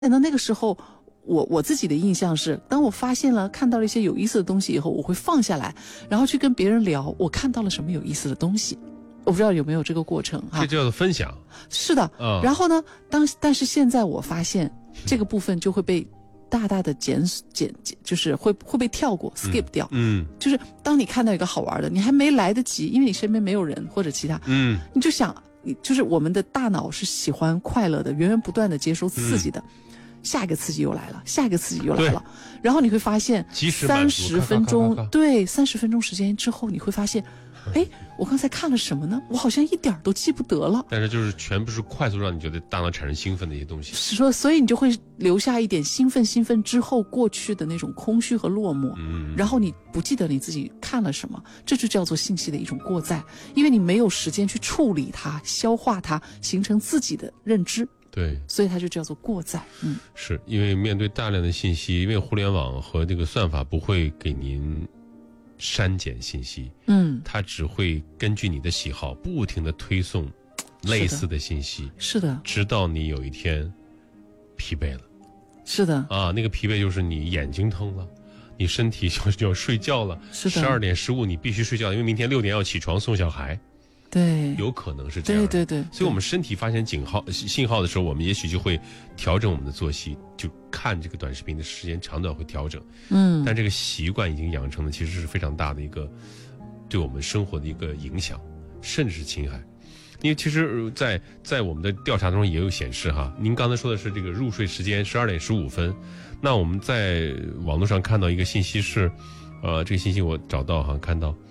呢，那个时候我自己的印象是，当我看到了一些有意思的东西以后，我会放下来，然后去跟别人聊我看到了什么有意思的东西。我不知道有没有这个过程哈？ 这叫做分享。 是的，然后呢，但是现在我发现这个部分就会被大大的就是会被跳过 skip 掉。就是当你看到一个好玩的，你还没来得及，因为你身边没有人或者其他，你就想，就是我们的大脑是喜欢快乐的，源源不断的接收刺激的。下一个刺激又来了，下一个刺激又来了，然后你会发现30分钟，对，30分钟时间之后，你会发现，哎，我刚才看了什么呢？我好像一点都记不得了。 但是就是全部是快速让你觉得大脑产生兴奋的一些东西。 是说，所以你就会留下一点兴奋之后过去的那种空虚和落寞，然后你不记得你自己看了什么，这就叫做信息的一种过载，因为你没有时间去处理它、消化它，形成自己的认知。 对， 所以它就叫做过载。 是因为面对大量的信息，因为互联网和这个算法不会给您删减信息，它只会根据你的喜好不停的推送类似的信息， 是的， 直到你有一天疲惫了。 是的啊，那个疲惫就是你眼睛疼了，你身体就要睡觉了。是的，12点15你必须睡觉，因为明天6点要起床送小孩。 对， 有可能是这样。 对， 所以我们身体发现信号的时候，我们也许就会调整我们的作息，就看这个短视频的时间长短会调整。但这个习惯已经养成了，其实是非常大的一个对我们生活的一个影响，甚至是侵害。因为其实在我们的调查中也有显示哈，您刚才说的是这个入睡时间12点15分，那我们在网络上看到一个信息是，这个信息我找到哈，看到，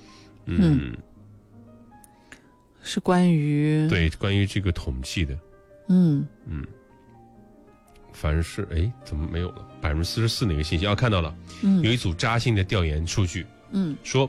是关于这个统计的，反正是怎么没有了？44%哪个信息？看到了，有一组扎心的调研数据，说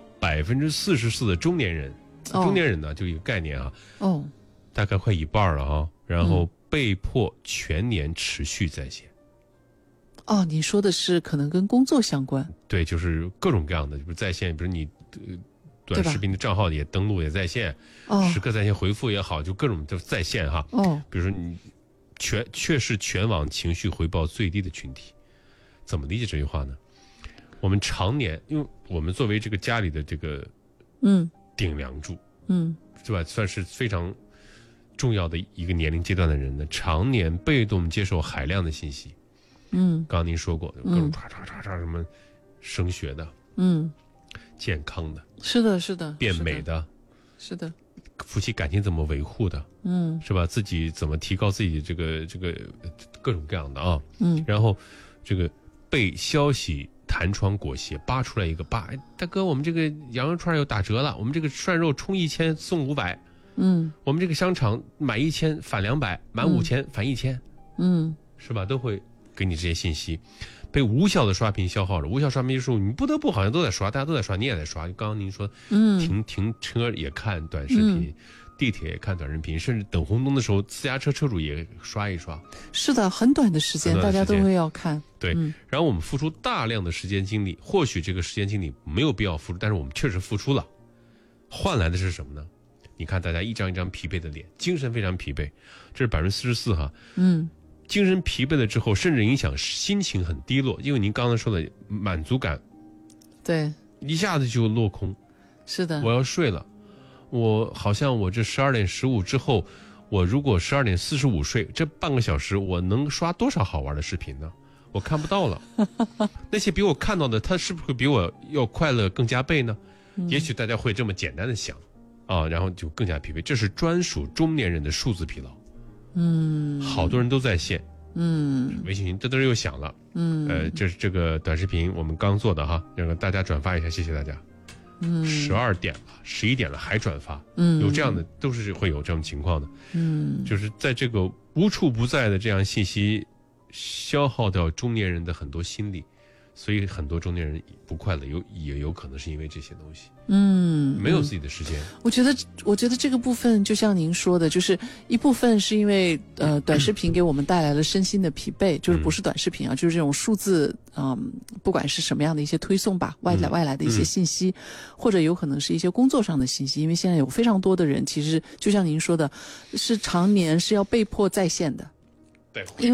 44%的中年人，中年人呢就一个概念啊，大概快一半了啊，然后被迫全年持续在线。 你说的是可能跟工作相关？对， 就是各种各样的，就是在线，比如你。短视频的账号也登录也在线，时刻在线回复也好，就各种就在线哈。比如说你却是全网情绪回报最低的群体，怎么理解这句话呢？我们常年，因为我们作为这个家里的这个顶梁柱，是吧？算是非常重要的一个年龄阶段的人呢，常年被动接受海量的信息。刚刚您说过，各种唰什么升学的，健康的， 是的， 变美的， 是的， 夫妻感情怎么维护的，是吧？自己怎么提高自己这个各种各样的啊，然后这个被消息弹窗裹挟，扒出来一个大哥，我们这个羊肉串又打折了，我们这个涮肉充1000送500，我们这个商场买1000返200，满5000返1000，是吧？都会给你这些信息。被无效的刷屏消耗着，无效刷屏就是你不得不好像都在刷，大家都在刷，你也在刷。刚刚您说，停车也看短视频，地铁也看短视频，甚至等红灯的时候，私家车车主也刷一刷。 是的，很短的时间，大家都会要看。 对，然后我们付出大量的时间精力，或许这个时间精力没有必要付出，但是我们确实付出了，换来的是什么呢？你看大家一张一张疲惫的脸，精神非常疲惫，这是44%哈。精神疲惫了之后，甚至影响心情很低落，因为您刚才说的满足感， 对， 一下子就落空。 是的， 我要睡了，我好像我这12点15之后，我如果12点45睡，这半个小时我能刷多少好玩的视频呢？我看不到了。那些比我看到的，他是不是会比我要快乐更加倍呢？也许大家会这么简单的想啊，然后就更加疲惫。这是专属中年人的数字疲劳。好多人都在线。微信嘚嘚又响了。这是这个短视频我们刚做的哈，让大家转发一下，谢谢大家。12点了，11点了还转发。有这样的都是会有这种情况的。就是在这个无处不在的这样信息消耗掉中年人的很多心力，所以很多中年人不快乐，也有可能是因为这些东西。没有自己的时间。 我觉得这个部分就像您说的，就是一部分是因为短视频给我们带来了身心的疲惫，就是不是短视频啊，就是这种数字不管是什么样的一些推送吧，外来的一些信息，或者有可能是一些工作上的信息，因为现在有非常多的人其实就像您说的，是常年是要被迫在线的。 对， 因为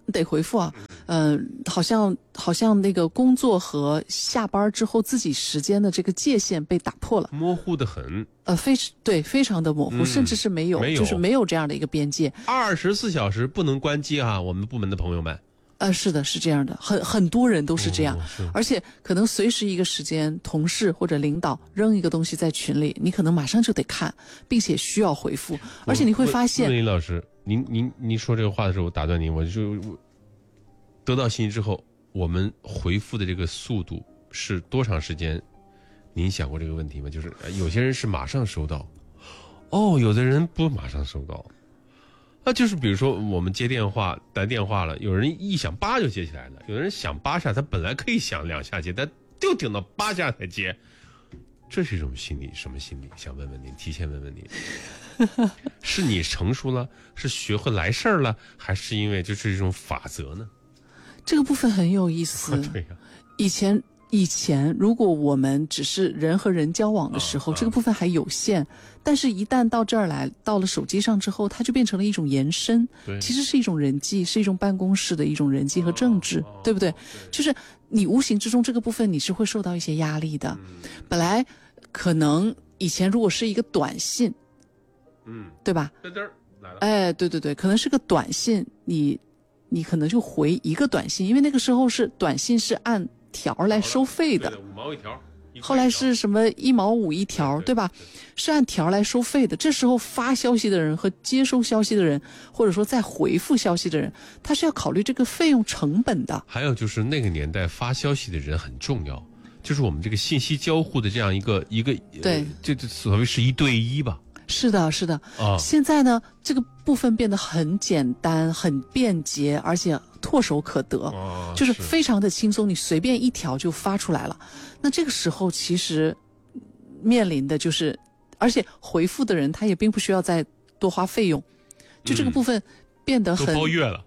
得回复啊。好像那个工作和下班之后自己时间的这个界限被打破了， 模糊的很。 非常的模糊，甚至是没有，就是没有这样的一个边界。 24小时不能关机啊，我们部门的朋友们。 是的，是这样的，很多人都是这样，而且可能随时一个时间，同事或者领导扔一个东西在群里，你可能马上就得看，并且需要回复，而且你会发现， 林老师，您说这个话的时候，我打断您，我得到信息之后，我们回复的这个速度是多长时间？您想过这个问题吗？就是有些人是马上收到，有的人不马上收到。就是比如说我们接电话打电话了，有人一响叭就接起来了，有人响8下，他本来可以响2下接，但就顶到8下才接，这是一种心理，什么心理？想问问您，提前问问您，是你成熟了，是学会来事儿了，还是因为就是一种法则呢？ 这个部分很有意思。 对呀， 以前如果我们只是人和人交往的时候，这个部分还有限，但是一旦到这儿来，到了手机上之后，它就变成了一种延伸，其实是一种人际，是一种办公室的一种人际和政治，对不对？就是你无形之中这个部分你是会受到一些压力的。本来可能以前如果是一个短信，对吧？对，可能是个短信，你可能就回一个短信，因为那个时候是短信是按条来收费的 ，5毛一条， 后来是什么1毛5一条，对吧？是按条来收费的。这时候发消息的人和接收消息的人，或者说在回复消息的人，他是要考虑这个费用成本的。 还有就是那个年代发消息的人很重要，就是我们这个信息交互的这样一个对， 这所谓是1对1吧。 是的，现在呢，这个部分变得很简单、很便捷，而且唾手可得，就是非常的轻松，你随便一条就发出来了。那这个时候其实面临的就是，而且回复的人他也并不需要再多花费用，就这个部分变得很都包月了，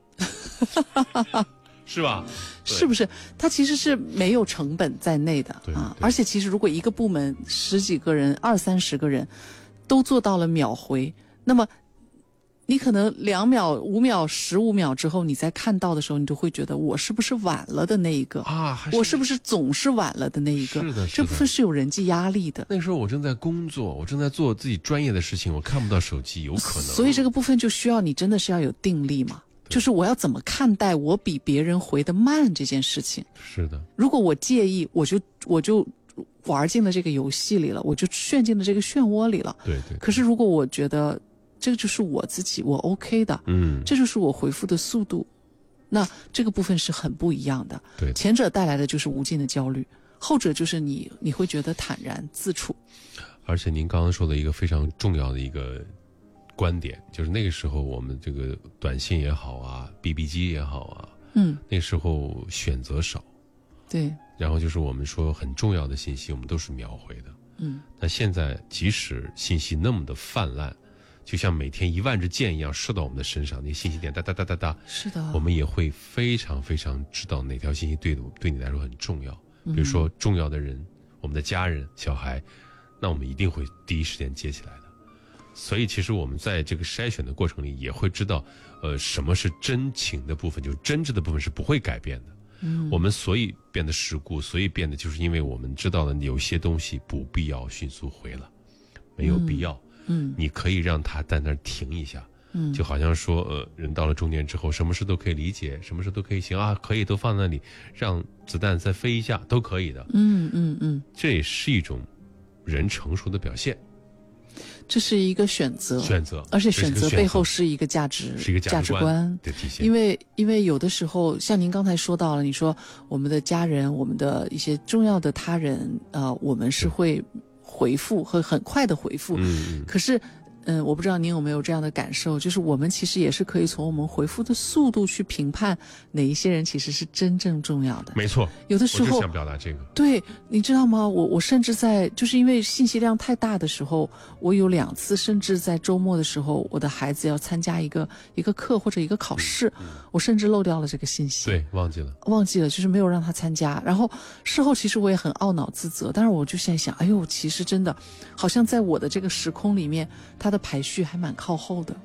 是吧？ 是不是？它其实是没有成本在内的啊。而且其实如果一个部门10几个人、20-30个人都做到了秒回，那么你可能2秒、5秒、15秒之后，你再看到的时候，你就会觉得我是不是晚了的那一个啊？ 我是不是总是晚了的那一个？ 是的， 这部分是有人际压力的。 那时候我正在工作，我正在做自己专业的事情，我看不到手机，有可能。 所以这个部分就需要你真的是要有定力嘛，就是我要怎么看待我比别人回得慢这件事情。 是的， 如果我介意，我就玩进了这个游戏里了，我就陷进了这个漩涡里了。 对。 可是如果我觉得这个就是我自己，我 OK 的，这就是我回复的速度，那这个部分是很不一样的。 对， 前者带来的就是无尽的焦虑，后者就是你会觉得坦然自处。 而且您刚刚说的一个非常重要的一个观点，就是那个时候我们这个短信也好啊 ，BB 机也好啊，那时候选择少， 对。 然后就是我们说很重要的信息，我们都是秒回的。但现在即使信息那么的泛滥，就像每天1万支箭一样射到我们的身上，那个信息点哒哒哒哒哒， 是的， 我们也会非常非常知道哪条信息对你来说很重要。比如说重要的人，我们的家人、小孩，那我们一定会第一时间接起来的。所以其实我们在这个筛选的过程里，也会知道，什么是真情的部分，就是真挚的部分是不会改变的。我们所以变得世故，所以变得就是因为我们知道了有些东西不必要迅速回了，没有必要。你可以让它在那儿停一下。就好像说，人到了中年之后，什么事都可以理解，什么事都可以行啊，可以都放在那里，让子弹再飞一下都可以的。这也是一种人成熟的表现。 这是一个选择，而且选择背后是一个价值观的体现。 因为有的时候，像您刚才说到了，你说我们的家人，我们的一些重要的他人，我们是会回复和很快的回复。可是我不知道您有没有这样的感受，就是我们其实也是可以从我们回复的速度去评判哪一些人其实是真正重要的。 没错， 有的时候我就想表达这个。 对，你知道吗？我甚至在就是因为信息量太大的时候，我有2次甚至在周末的时候，我的孩子要参加一个课或者一个考试，我甚至漏掉了这个信息。 对，忘记了， 就是没有让他参加。然后事后其实我也很懊恼自责，但是我就现在想，哎呦，其实真的好像在我的这个时空里面，他的排序还蛮靠后的。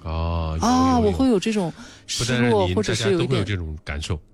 哦啊，我会有这种失落，或者是有一点这种感受。